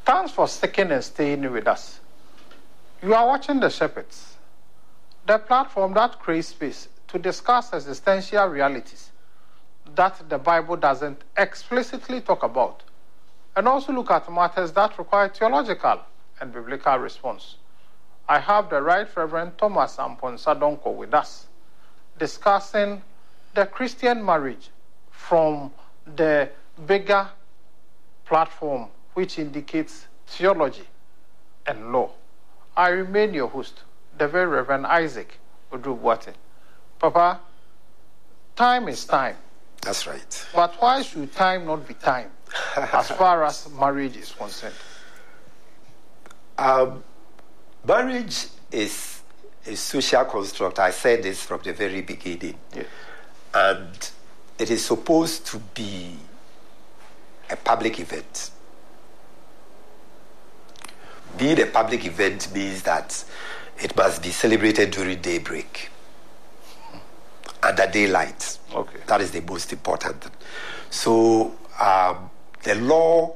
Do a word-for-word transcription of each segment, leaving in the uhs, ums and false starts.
Thanks for sticking and staying with us. You are watching The Shepherds, the platform that creates space to discuss existential realities that the Bible doesn't explicitly talk about, and also look at matters that require theological and biblical response. I have the Right Reverend Thomas Amponsah-Donkor with us, discussing the Christian marriage from the bigger platform which indicates theology and law. I remain your host, the very Reverend Isaac Odubuate. Papa, time is time. That's right. But why should time not be time as far as marriage is concerned? Um, marriage is a social construct. I said this from the very beginning. Yes. And it is supposed to be a public event. Being a public event means that it must be celebrated during daybreak, under daylight. Okay. That is the most important. So um, the law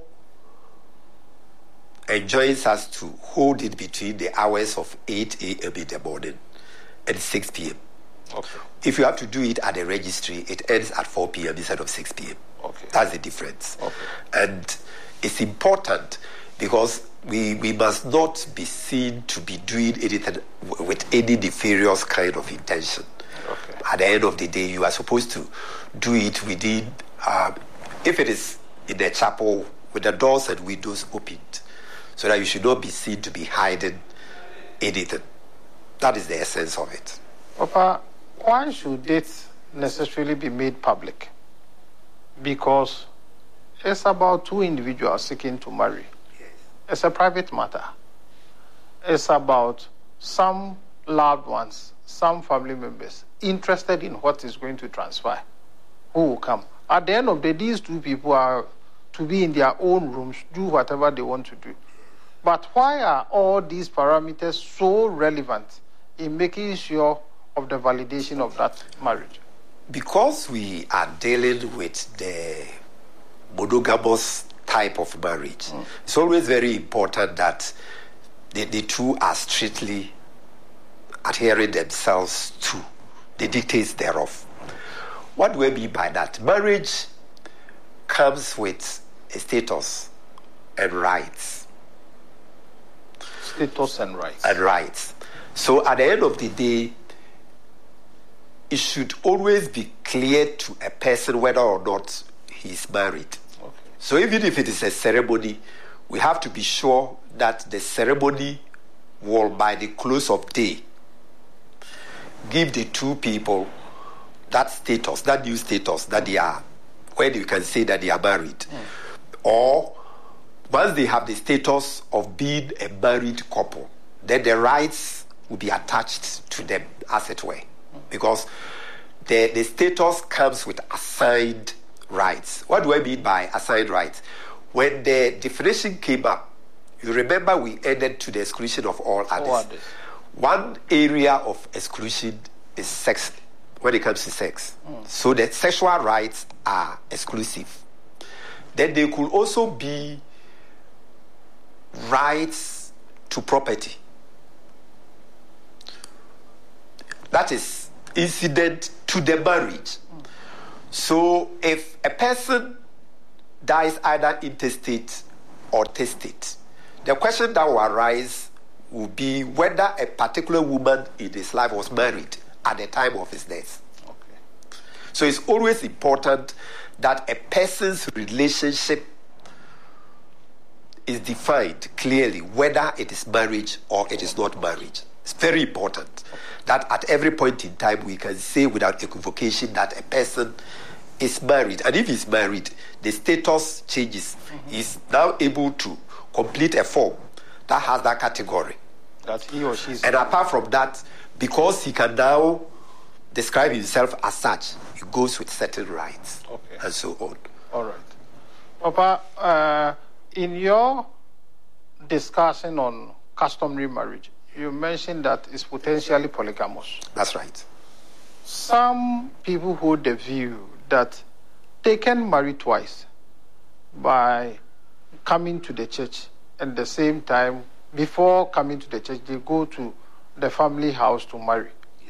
enjoins us to hold it between the hours of eight a.m. in the morning and six p.m. Okay. If you have to do it at the registry, it ends at four p.m. instead of six p.m. Okay. That's the difference. Okay. And it's important because we we must not be seen to be doing anything with any nefarious kind of intention. Okay. At the end of the day, you are supposed to do it within, uh, if it is in the chapel, with the doors and windows opened, so that you should not be seen to be hiding anything. That is the essence of it. Papa, why should it necessarily be made public? Because it's about two individuals seeking to marry. Yes. It's a private matter. It's about some loved ones, some family members interested in what is going to transpire, who will come. At the end of the day, these two people are to be in their own rooms, do whatever they want to do. But why are all these parameters so relevant in making sure of the validation of that marriage? Because we are dealing with the monogamous type of marriage, mm. it's always very important that the, the two are strictly adhering themselves to the details thereof. What do I mean by that? Marriage comes with a status and rights. Status and rights. And rights. So at the end of the day, it should always be clear to a person whether or not he is married. Okay. So even if it is a ceremony, we have to be sure that the ceremony will, by the close of day, give the two people that status, that new status that they are, when you can say that they are married. Mm. Or once they have the status of being a married couple, then the rights will be attached to them, as it were. Mm. Because the, the status comes with assigned rights. What do I mean by assigned rights? When the definition came up, you remember we ended to the exclusion of all others. All others. One area of exclusion is sex, when it comes to sex. Mm. So the sexual rights are exclusive. Then there could also be rights to property. That is incident to the marriage. Mm. So if a person dies either intestate or testate, the question that will arise will be whether a particular woman in his life was married at the time of his death. Okay. So it's always important that a person's relationship is defined clearly, whether it is marriage or it is not marriage. It's very important that at every point in time we can say without equivocation that a person is married. And if he's married, the status changes. Mm-hmm. He's now able to complete a form that has that category. That he or she is. And apart from that, because he can now describe himself as such, he goes with certain rights. Okay. And so on. All right. Papa, uh, in your discussion on customary marriage, you mentioned that it's potentially polygamous. That's right. Some people hold the view that they can marry twice by coming to the church at the same time, before coming to the church, they go to the family house to marry. Yeah.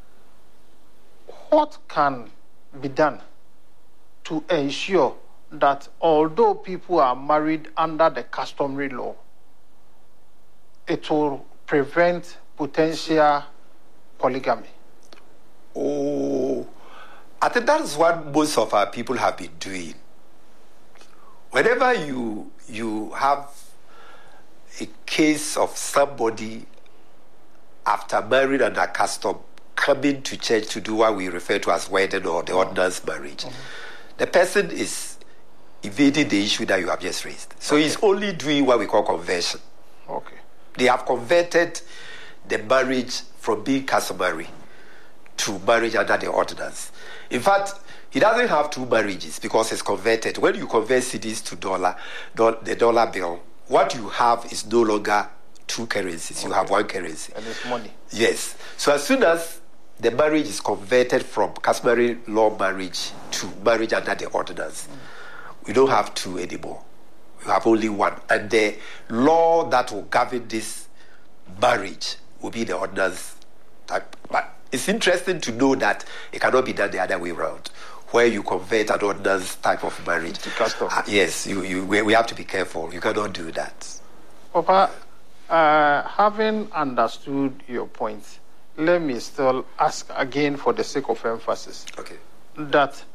What can be done to ensure that although people are married under the customary law, it will prevent potential polygamy? Oh, I think that's what most of our people have been doing. Whenever you you have a case of somebody after married and accustomed coming to church to do what we refer to as wedding or the ordinance marriage, mm-hmm. the person is evading the issue that you have just raised. So okay. he's only doing what we call conversion. Okay. They have converted the marriage from being customary to marriage under the ordinance. In fact, he doesn't have two marriages because he's converted. When you convert cedis to dollar, do, the dollar bill, what you have is no longer two currencies. Okay. You have one currency. And it's money. Yes. So as soon as the marriage is converted from customary law marriage to marriage under the ordinance, mm. we don't have two anymore. We have only one. And the law that will govern this marriage will be the ordinance type. But it's interesting to know that it cannot be done the other way around, where you convert an ordinance type of marriage. Uh, yes, you, you, we, we have to be careful. You cannot do that. Papa, uh, having understood your point, let me still ask again for the sake of emphasis. Okay. That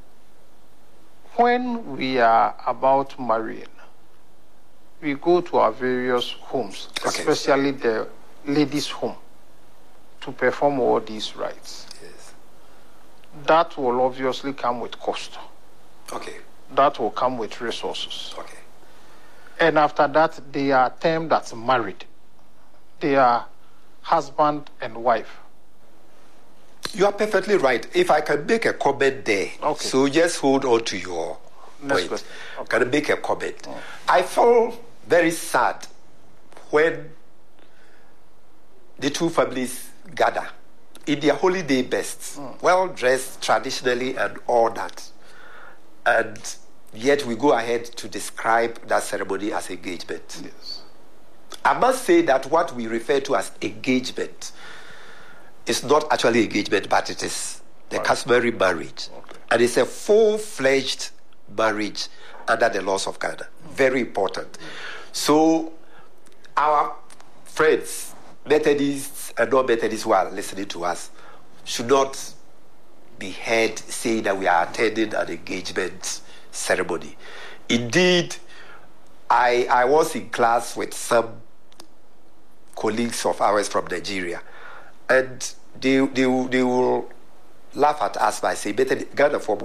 when we are about marrying, we go to our various homes, okay. especially the ladies' home, to perform all these rites. Yes. That will obviously come with cost. Okay. That will come with resources. Okay. And after that, they are termed as married. They are husband and wife. You are perfectly right. If I can make a comment there, okay. so just hold on to your Next point. Okay. Can I make a comment? Oh. I feel very sad when the two families gather in their holiday bests, mm. well dressed traditionally and all that, and yet we go ahead to describe that ceremony as engagement. Yes. I must say that what we refer to as engagement is not actually engagement, but it is the right. customary marriage. Okay. And it's a full-fledged marriage under the laws of Ghana. Mm. Very important. Mm. So our friends, Methodists and non-Methodists who are listening to us, should not be heard saying that we are attending an engagement ceremony. Indeed, I, I was in class with some colleagues of ours from Nigeria, and they they, they will laugh at us by saying, Ghana for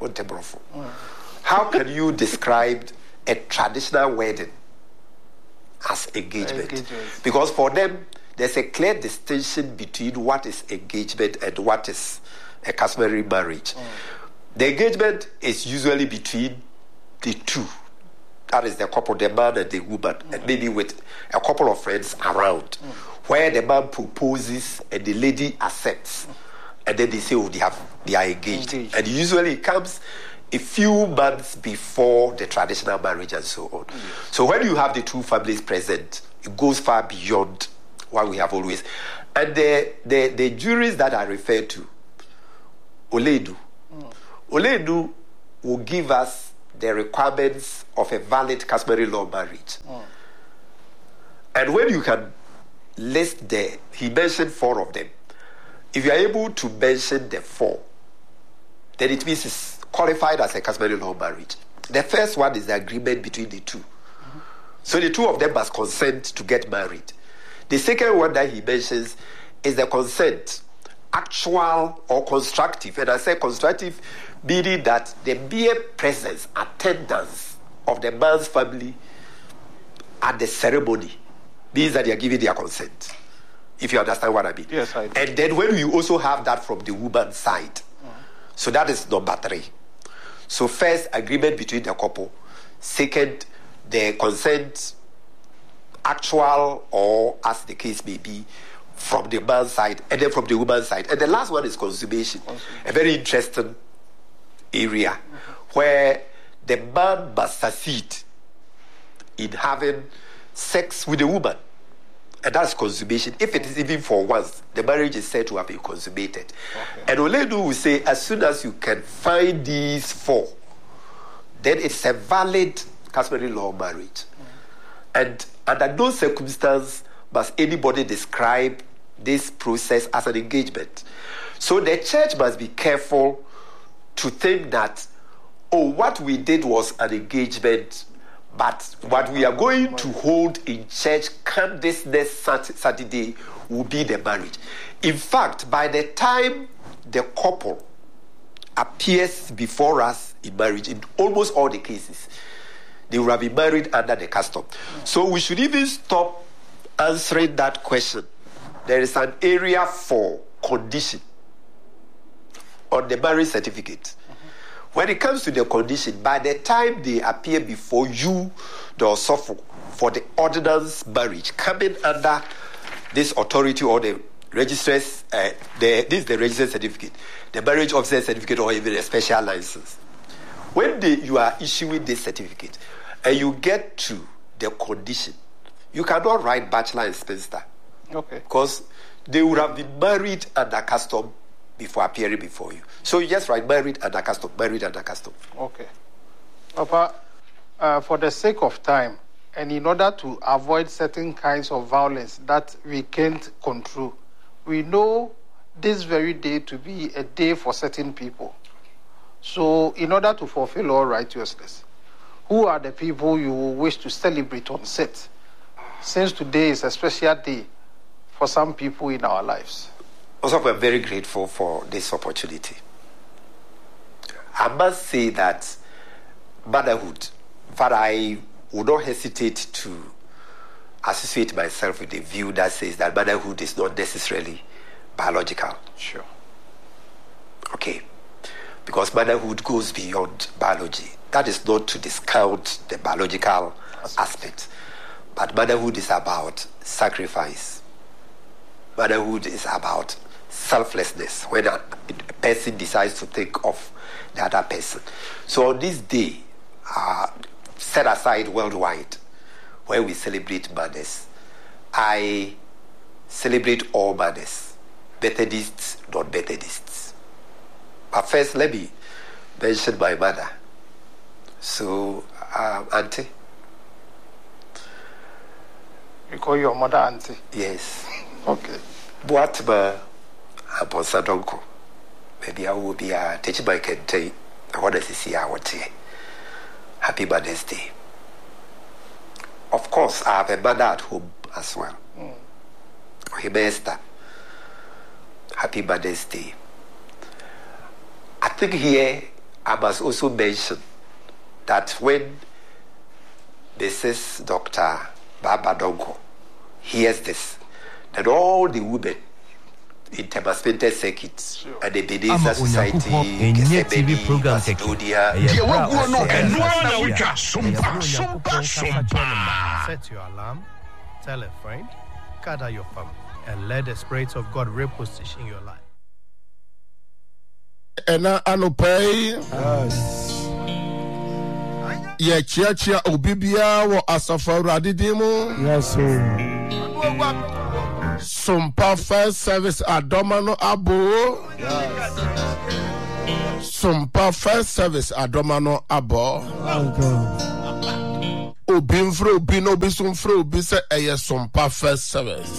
how can you describe a traditional wedding as engagement? engagement? Because for them, there's a clear distinction between what is engagement and what is a customary marriage. Mm. The engagement is usually between the two. That is the couple, the man and the woman, mm. and maybe with a couple of friends around, mm. where the man proposes and the lady accepts, mm. and then they say, oh, they, have, they are engaged. engaged. And usually it comes a few months before the traditional marriage and so on. Mm. So when you have the two families present, it goes far beyond what we have always. And the, the, the juries that I refer to, Oledu, mm. Oledu will give us the requirements of a valid customary law marriage. Mm. And when you can list the, he mentioned four of them. If you are able to mention the four, then it means it's qualified as a customary law marriage. The first one is the agreement between the two. Mm-hmm. So the two of them must consent to get married. The second one that he mentions is the consent, actual or constructive. And I say constructive, meaning that the mere presence, attendance of the man's family at the ceremony means that they are giving their consent. If you understand what I mean. Yes, I do. And then when you also have that from the woman's side, mm. so that is number three. So first, agreement between the couple. Second, the consent, actual or as the case may be, from the man's side, and then from the woman's side. And the last one is consummation, consummation. A very interesting area mm-hmm. where the man must succeed in having sex with a woman. And that's consummation. If it is even for once, the marriage is said to have been consummated. Okay. And Oledu will say, as soon as you can find these four, then it's a valid customary law marriage. Mm-hmm. And under no circumstance must anybody describe this process as an engagement. So the church must be careful to think that, oh, what we did was an engagement, but what we are going to hold in church come this next Saturday will be the marriage. In fact, by the time the couple appears before us in marriage, in almost all the cases, they will have been married under the custom. So we should even stop answering that question. There is an area for condition on the marriage certificate. When it comes to the condition, by the time they appear before you, the Osofo, for the ordinance marriage, coming under this authority or the registrar's, uh, the, this is the registered certificate, the marriage officer certificate, or even a special license. When they, you are issuing this certificate and you get to the condition, you cannot write bachelor and spinster. Okay. Because they would have been married under custom before appearing before you. So you just write married under custom, married under custom. Okay. Papa, uh, for the sake of time, and in order to avoid certain kinds of violence that we can't control, we know this very day to be a day for certain people. So in order to fulfill all righteousness, who are the people you wish to celebrate on set? Since today is a special day for some people in our lives. Also, we're very grateful for this opportunity. I must say that motherhood, but I would not hesitate to associate myself with a view that says that motherhood is not necessarily biological. Sure. Okay. Because motherhood goes beyond biology. That is not to discount the biological aspect. aspect. But motherhood is about sacrifice. Motherhood is about selflessness, when a person decides to think of the other person. So on this day, uh, set aside worldwide, where we celebrate mothers, I celebrate all mothers, Methodists, non-Methodists. But first, let me mention my mother. So, um, Auntie. You call your mother Auntie? Yes. Okay. Boatma Aponsadonko. Maybe I will be a teacher by Kente. I want to see our tea. Happy Mother's Day. Of course, I have a mother at home as well. Mm. Himesta. Happy Mother's Day. I think here I must also mention that when Missus Doctor Baba Donko hears this, that all the women in Temasmente Circuit sure. and the Ebenezer Society, Kesemeni, Macedonia, set your alarm, tell a friend, gather your family, and let the Spirit of God reposition your life. And I know pay. Yeah, chia chia obibia wo asafa radidimo. Yes, sir. Sumpa first service adomano abo. Yes. Sumpa first service adomano abo. Obin fro obin obi sum fro obi se eye sumpa first service.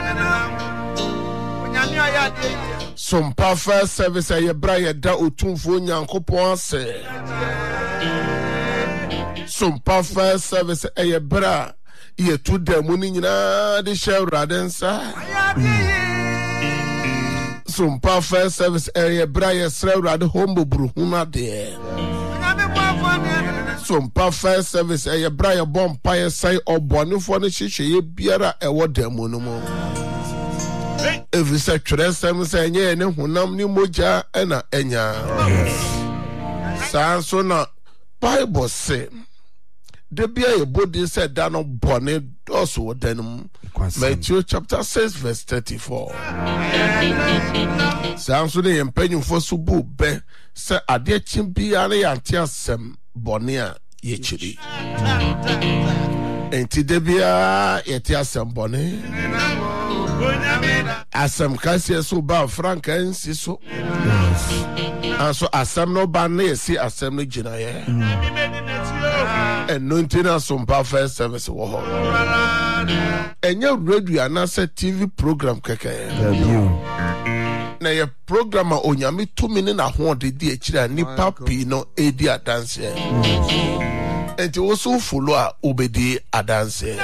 Sumpa first service eye bra ye da otumfo nyankopon ase. Sumpa first service eye bra ye to dem ni nyina de share radensa. Sumpa first service eye bra ye sre rade hombo bruhuna de. Sumpa first service eye bra ye bom pa ye sai obonefo ne hihye ye biara ewo dem no mo. Every sector sem say nye ne hunam ni moja ena enya. San so na Bible say the bia body said that no bonnet also then Matthew chapter six verse thirty-four. San so the empenyu for subu be say ade chim bia na yantia sem bonia ye chiri. enti de bia yeti asembone asem kase so ba franka nsi so anso asem no ba na yesi asem no gina ye eno ntina so mpa first service wo ho enye radio na se T V program keke na ye program onyame tumi ne na ho de di akira nipa pi no edi adanse enti wo so follow a obedi adanse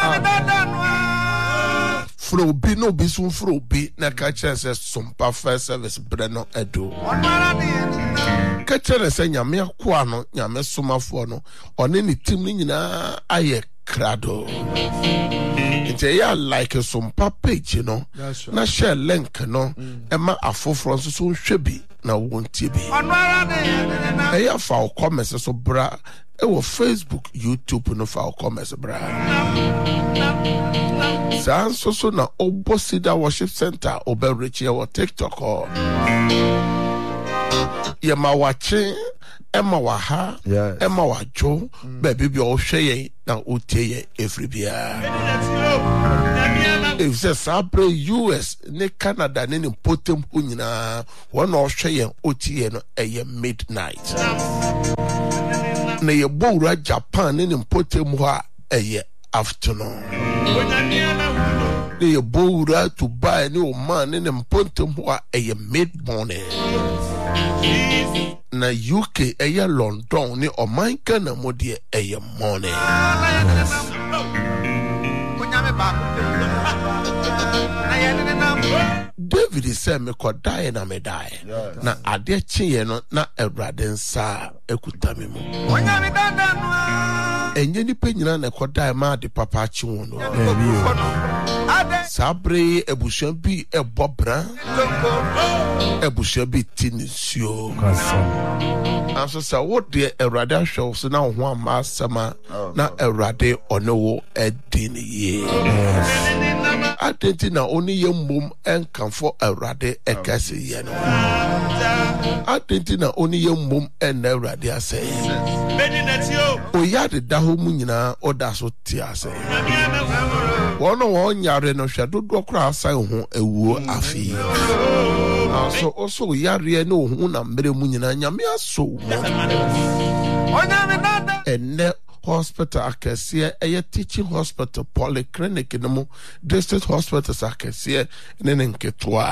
fro bi no bi so fro bi na ka kire se sompa first service bre no edo ka kire se nyame akoa no nyame somafo no one ne tim ni nyina aye krado enti ya like sompa page no na share link no ema afoforo so so hwebi na wontie bi eya fa o comments so bra e wo Facebook YouTube no fa o comments bra san so so na Obosida Worship Center oberich ya wo TikTok o ye ma wache ema wa ha ema wa jo baby bi o hwe ye na o tie ye everybia if say sabre U S ne Canada ne ne potem hu nyina won o hwe ye o tie no eye midnight na ye bowra Japan ne ne potem hu a eye afternoon ne ye bowra to buy ne o man ne ne potem hu a eye mid morning na U K eye London ne o man kana modie eye morning David said me ko die na me die na ade chiye no na Awurade nsa ekutami mu enye ni pe nyina na ko die ma de papa chi won no sabre ebusuan bi ebobra ebusuan bi tinisio anso sa wo de Awurade ahwe so na ho ama sama na Awurade onewo edini ye atenti na oni ye mum enkanfo Awurade ekase ye no atenti na oni ye mum en Awurade ase o yade da ho mu nyina oda so ti ase wono wo nyare no hwe dodo kra asa ho ewuo afi so also yare no hu na mbere mu nyina nyame aso enne hospital akese eye teaching hospital polyclinic no mo district hospitals akese ne nketwa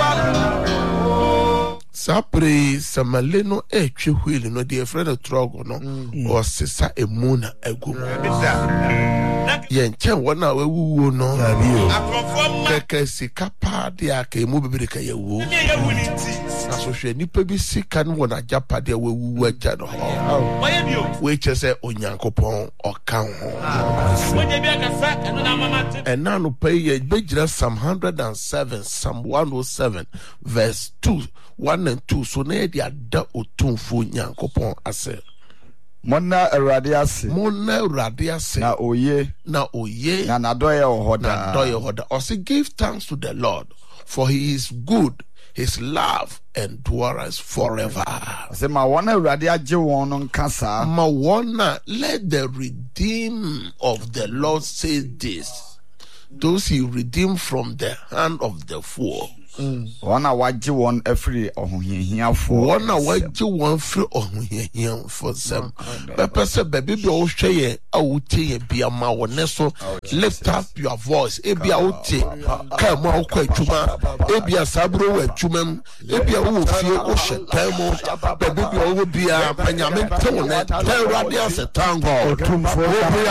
sapre samaleno etwe hwili no de friend trogo no o sesa emuna agum ye nchen wona wewuwo no keke sika pa de aka emu bibiri ka yewu aso hwe nipa bi sika no wona japa de wewuwo aja no we chese onyankopon oka ho ena no pay ye begira Psalm one hundred seven Psalm one oh seven verse two one and two so na dia da otumfo nyankopon ase Mona Awurade ase Mona Awurade ase na oye na oye na nadoye ohoda na doye ohoda also give thanks to the Lord for he is good, his love endures forever. Say ma wona Awurade age won no nkasa ma wona let the redeemed of the Lord say this, those he redeemed from the hand of the fool. Wana waji won every ohunhia for wana waji won free ohunhia for them pepper say baby be o hwe ye a wotie ye bia ma wone so lift up your voice e bia wotie ka ma okwa adwuma e bia sabro wa adwumam e bia wo fie o hyetan mo baby be o bia panyame tonne Awurade ase tango otumfo